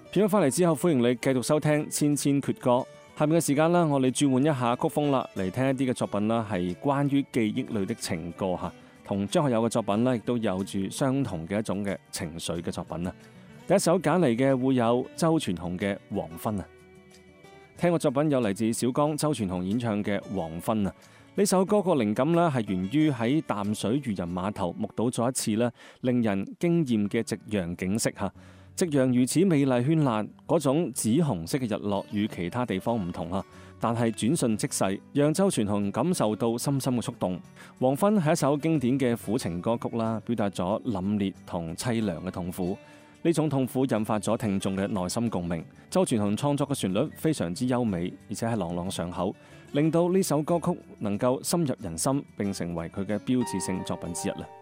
片咗翻嚟之後，歡迎你繼續收聽千千闕歌。下面嘅時間啦，我哋轉換一下曲風啦，嚟聽一啲嘅作品啦，係關於記憶裏的情歌吓，同張學友嘅作品呢，亦都有住相同嘅一種嘅情緒嘅作品啊。第一首揀嚟嘅會有周傳雄嘅《黃昏》啊。聽個作品有嚟自小剛周傳雄演唱嘅《黃昏》啊。呢首歌個靈感呢，係源於喺淡水漁人碼頭目睹咗一次呢令人驚豔嘅夕陽景色吓。夕陽如此美麗絢爛，嗰種紫紅色嘅日落與其他地方唔同啊，但係轉瞬即逝，讓周傳雄感受到深深嘅觸動。黃昏係一首經典嘅苦情歌曲啦，表達咗凜冽同凄涼嘅痛苦。呢種痛苦引發咗聽眾嘅內心共鳴。周傳雄創作嘅旋律非常之優美，而且係朗朗上口，令到呢首歌曲能夠深入人心，並成為佢嘅標誌性作品之一啦。